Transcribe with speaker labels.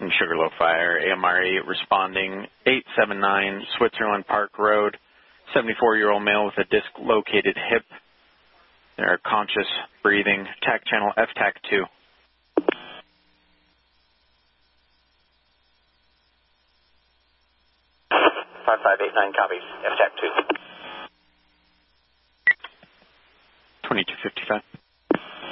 Speaker 1: Sugarloaf Fire, AMR 8 responding, 879 Switzerland Park Road, 74-year-old male with a dislocated hip. They're conscious, breathing, TAC channel FTAC 2.
Speaker 2: 5589 copies, FTAC 2.
Speaker 1: 2255.